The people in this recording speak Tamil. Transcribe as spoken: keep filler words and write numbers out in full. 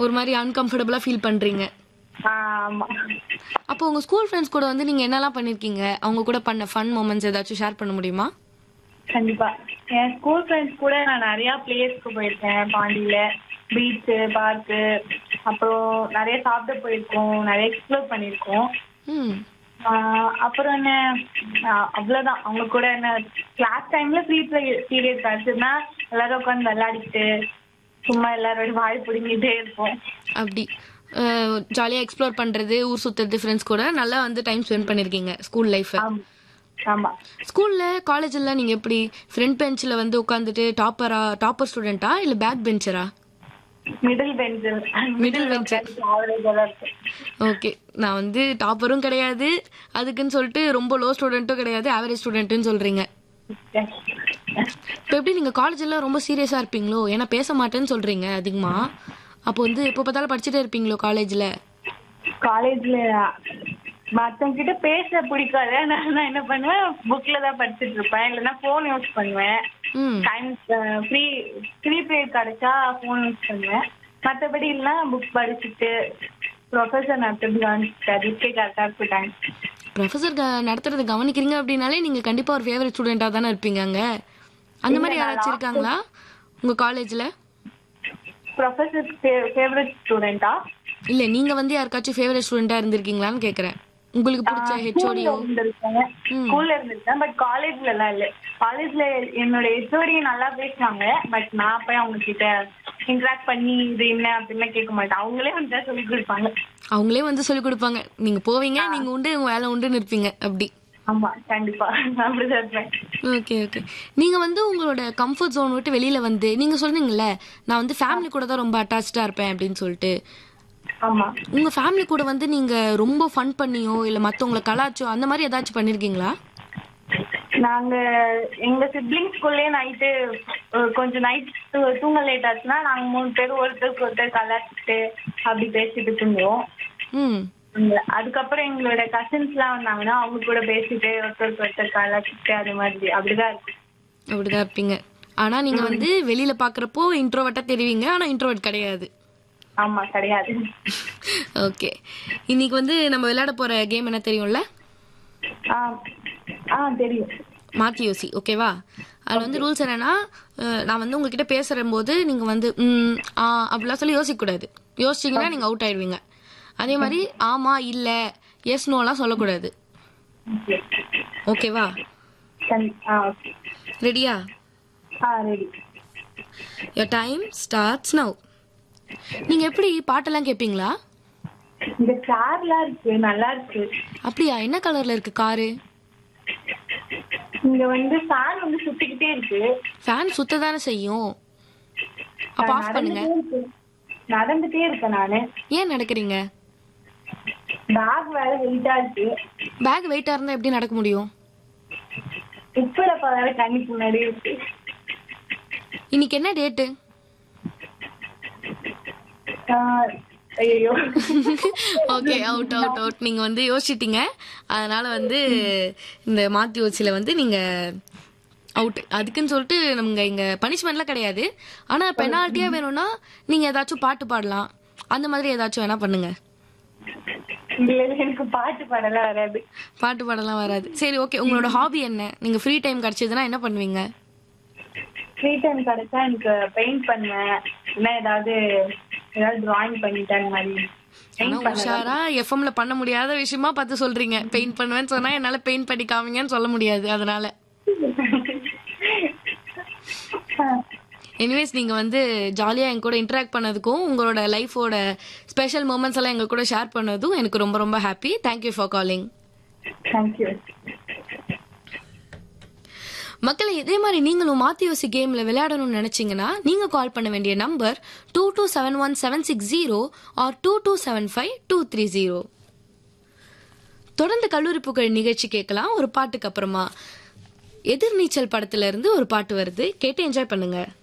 ஒரு மாதிரி அன்கம்ஃபர்டபுளா ஃபீல் பண்றீங்க. ஆமா. அப்போ உங்க ஸ்கூல் ஃப்ரெண்ட்ஸ் கூட வந்து நீங்க என்னெல்லாம் பண்ணிருக்கீங்க? அவங்க கூட பண்ண ஃபன் மொமெண்ட்ஸ் ஏதாச்சும் ஷேர் பண்ண முடியுமா? கண்டிப்பா. என் ஸ்கூல் ஃப்ரெண்ட்ஸ் கூட நான் நிறைய பிளேஸ்க்கு போயிருக்கேன். பாண்டியில பீச்சு, பார்க்கு, அப்புறம் நிறைய சாப்பிட போயிருக்கோம், நிறைய எக்ஸ்ப்ளோர் பண்ணியிருக்கோம். ம். ஆஹ் அப்புறம் என்ன, ஆஹ் அவ்வளவுதான். அவங்க கூட என்ன கிளாஸ் டைம்ல ஃப்ரீ பீரியட் கிடைச்சதுன்னா எல்லாரும் உட்காந்து விளையாடிட்டு சும்மா எல்லாரோட வாய் பிடிங்கிட்டே இருப்போம். அப்படி ஜாலியா எக்ஸ்ப்ளோர் பண்றது, ஊர் சுத்துறது, ஃப்ரெண்ட்ஸ் கூட நல்லா வந்து டைம் ஸ்பெண்ட் பண்ணிருக்கீங்க ஸ்கூல் லைஃப். ஆமா. ஆமா. ஸ்கூல்ல காலேஜ்ல நீங்க எப்படி ஃப்ரண்ட் பெஞ்ச்ல வந்து உட்காந்துட்டு டாப்பரா, டாப்பர் ஸ்டூடெண்டா இல்ல back பெஞ்சரா? Middle bench. Middle bench. Okay. நான் வந்து டாப்பரும் கிடையாது, அதுக்குன்னு சொல்லிட்டு ரொம்ப லோ ஸ்டூடெண்ட்டும் கிடையாது, ஆவரேஜ் ஸ்டூடெண்ட்னு சொல்றீங்க. இப்போ எப்படி நீங்க காலேஜ்ல ரொம்ப சீரியஸா இருப்பீங்களோ? ஏன்னா பேச மாட்டேன்னு சொல்றீங்க அதிகமா. அப்போ வந்து எப்போ பார்த்தாலும் படிச்சுட்டே இருப்பீங்களோ காலேஜ்ல? காலேஜ்ல மத்தவங்க கிட்ட பேச பிடிக்காது. நான் என்ன பண்ணுவேன், புக்ல தான் படிச்சுட்டு இருப்பேன், இல்லைன்னா போன் யூஸ் பண்ணுவேன். ம். டைம் ஃப்ரீ ஃப்ரீ பீரியட் கிடைச்சா போன் யூஸ் பண்ணுவேன். மற்றபடி இல்லைன்னா புக் படிச்சுட்டு ப்ரொஃபஸர் நடத்துறது கவனிச்சுட்டு அதுக்கே கரெக்டா இருக்கும் டைம். ப்ரொஃபஸர் நடத்துறது கவனிக்கிறீங்க அப்படின்னாலே நீங்க கண்டிப்பா ஒரு ஃபேவரட் ஸ்டூடெண்டா தானே இருப்பீங்க அங்க. அந்த மாதிரி யாராச்சும் இருக்காங்களா உங்க காலேஜ்ல? Professor favourite ஸ்டூடெண்டா? இல்ல, நீங்க வந்து யாருக்காச்சும் ஃபேவரட் ஸ்டூடெண்டா இருந்திருக்கீங்களான்னு கேக்குறேன். உங்களுக்கு பிடிச்ச ஹெச்ஓடியோ? ஸ்கூல்ல இருந்திருக்கேன், பட் காலேஜ்ல எல்லாம் இல்ல. காலேஜ்ல என்னோட ஹெச்ஓடி நல்லா பேசுவாங்க, பட் நான் போய் அவங்க கிட்ட இன்டராக்ட் பண்ணி இது என்ன அப்படின்னு கேட்க மாட்டேன். அவங்களே வந்து சொல்லி கொடுப்பாங்க. அவங்களே வந்து சொல்லி கொடுப்பாங்க, நீங்க போவீங்க, நீங்க உண்டு உங்க வேலை உண்டுன்னு இருப்பீங்க அப்படி. ஆமா, கண்டிப்பா அப்படிதான் இருப்பேன். Okay okay. நீங்க வந்து உங்களோட கம்ஃபர்ட் ஜோன் விட்டு வெளியில வந்து நீங்க சொன்னீங்கல்ல, நான் வந்து ஃபேமிலி கூட தான் ரொம்ப அட்டாச்சா இருப்பேன் அப்படின்னு சொல்லிட்டு. ஆமா. உங்க ஃபேமிலி கூட வந்து நீங்க ரொம்ப ஃபன் பண்ணியோ இல்ல மத்தவங்கள கலாச்சோ அந்த மாதிரி ஏதாச்சும் பண்ணிருக்கீங்களா? நாங்க எங்க சிப்ளிங்ஸ்குள்ளே நைட்டு கொஞ்சம் நைட் தூங்க லேட் ஆச்சுன்னா நாங்க மூணு பேரும் ஒருத்தருக்கு ஒருத்தர் கலாச்சிட்டு அப்படி பேசிட்டு தூங்குவோம். ம். அதுக்கப்புறம் எங்களோட கசின்ஸ் எல்லாம் வந்தாங்கன்னா அவங்க கூட பேசிட்டு ஒருத்தருக்கு ஒருத்தர் கலாச்சிட்டு அது மாதிரி அப்படிதான் இருக்கு. அப்படிதான் இருப்பீங்க. ஆனா நீங்க வந்து வெளியில பாக்குறப்போ இன்ட்ரோவர்ட்டா தெரிவிங்க, ஆனா இன்ட்ரோவர்ட் கிடையாது. ஆமா, கிடையாது. ஓகே. இன்னைக்கு வந்து நம்ம விளையாட போற கேம் என்ன தெரியும்ல? ஆ தெரியும். மாத்தி யோசி. ஓகேவா? அதுல வந்து ரூல்ஸ் என்னன்னா, நான் வந்து உங்ககிட்ட பேசுற போது நீங்க வந்து ம் ஆ அப்படிலாம் சொல்லி யோசிக்க கூடாது. யோசிச்சீங்கன்னா நீங்க அவுட் ஆயிடுவீங்க. அதே மாதிரி ஆமா இல்ல எஸ் நோலாம் சொல்லக்கூடாது. ஓகேவா? ரெடியா? Ready. Your time starts now. நீங்க எப்படி பாட்டெல்லாம் கேப்பீங்களா? இந்த கார்லாம் இருக்கு, நல்லா இருக்கு. அப்படியா? என்ன கலர்ல இருக்கு காரு? இங்க வந்து ஃபேன் வந்து சுத்திக்கிட்டே இருக்கு. ஃபேன் சுத்த தானே செய்யும். அப்ப ஆஃப் பண்ணுங்க. நடந்துட்டே இருக்கேன் நானு. ஏன் நடக்கிறீங்க? பேக் வேற வெயிட்டா இருக்கு. பேக் வெயிட்டா இருந்தா எப்படி நடக்க முடியும்? உப்புடப்பா வேற கண்ணுக்கு முன்னாடி இருக்கு. இன்னைக்கு என்ன டேட்டு? ஐயோ. Okay, out out out. நீங்க வந்து யோசிச்சிட்டீங்க, அதனால வந்து இந்த மாத்தி யோசிச்சில வந்து நீங்க அவுட். அதுக்குன்னு சொல்லிட்டு நமக்கு இங்க பனிஷ்மெண்ட்லாம் கிடையாது. ஆனா பெனால்ட்டியா வேணும்னா நீங்க ஏதாச்சும் பாட்டு பாடலாம், அந்த மாதிரி ஏதாச்சும் வேணா பண்ணுங்க. எனக்கு பாட்டு பாடலாம் வராது. பாட்டு பாடலாம் வராது. சரி, ஓகே. உங்களோட ஹாபி என்ன? நீங்க ஃப்ரீ டைம் கிடைச்சதுன்னா என்ன பண்ணுவீங்க? ஃப்ரீ டைம் கிடைச்சா எனக்கு பெயிண்ட் பண்ணுவேன், இல்ல ஏதாவது ஏதாவது டிராயிங் பண்ணிட்டேன் அந்த மாதிரி. உஷாரா எஃப்எம்ல பண்ண முடியாத விஷயமா பார்த்து சொல்றீங்க. பெயிண்ட் பண்ணுவேன்னு சொன்னா என்னால பெயிண்ட் பண்ணி காமிங்கன்னு சொல்ல முடியாது, அதனால. எனிவேஸ், நீங்க வந்து ஜாலியா எங்க கூட இன்டராக்ட் பண்ணதுக்கும் உங்களோட லைஃபோட ஸ்பெஷல் மூமெண்ட்ஸ் எல்லாம் எங்க கூட ஷேர் பண்ணதும் எனக்கு ரொம்ப ரொம்ப happy. Thank you for calling. Thank you. மக்களை, இதே மாதிரி நீங்களும் மாத்தி யோசி கேம்ல விளையாடணும்னு நினைச்சீங்கன்னா நீங்க கால் பண்ண வேண்டிய number two two seven one seven six zero R two two seven five two three zero. தொடர்ந்து கல்லூரி புகழ் நிகழ்ச்சி கேட்கலாம். ஒரு பாட்டுக்கு அப்புறமா எதிர்நீச்சல் படத்துல இருந்து ஒரு பாட்டு வருது, கேட்டு என்ஜாய் பண்ணுங்க.